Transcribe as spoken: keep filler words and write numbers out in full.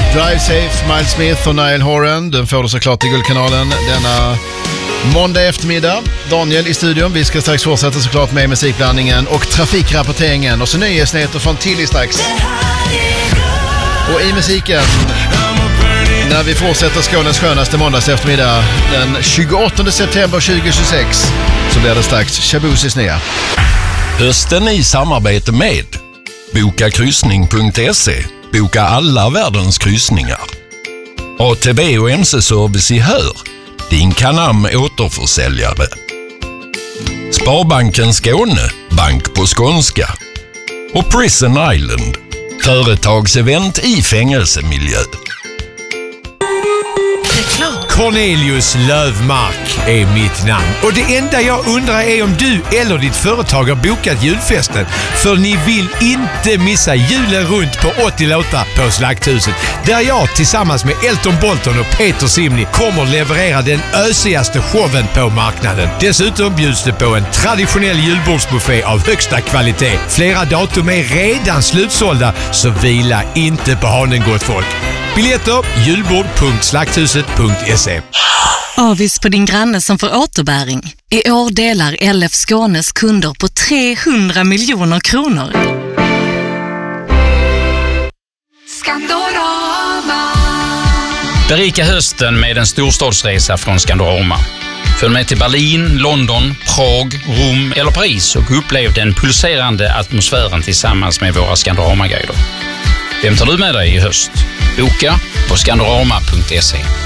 Drive Safe, Miles Smith och Niall Horan. Den får du såklart i Guldkanalen denna måndag eftermiddag. Daniel i studion. Vi ska strax fortsätta såklart med musikblandningen och trafikrapporteringen. Och så nyhetsnyheter från Tilly strax. Och i musiken, när vi fortsätter Skånes skönaste måndags eftermiddag den tjugoåttonde september tjugohundratjugosex, så blir det strax Shabusis nya. Hösten i samarbete med boka kryssning punkt se. Boka alla världens kryssningar. A T B och M C-service i Hör. Din Canam återförsäljare. Sparbanken Skåne. Bank på skånska. Och Prison Island. Företagsevent i fängelsemiljö. Cornelius Lövmark är mitt namn. Och det enda jag undrar är om du eller ditt företag har bokat julfesten. För ni vill inte missa julen runt på åttio låtar på Slakthuset. Där jag tillsammans med Elton Bolton och Peter Simni kommer leverera den ösigaste showen på marknaden. Dessutom bjuds det på en traditionell julbordsbuffé av högsta kvalitet. Flera datum är redan slutsålda, så vila inte på hanen, gott folk. Biljetter julbord punkt slakthuset punkt se. Avis på din granne som får återbäring. I år delar L F Skånes kunder på trehundra miljoner kronor. Skandorama. Berika hösten med en storstadsresa från Skandorama. Följ med till Berlin, London, Prag, Rom eller Paris och upplev den pulserande atmosfären tillsammans med våra Skandorama-guider. Vem tar du med dig i höst? Boka på skandorama punkt se.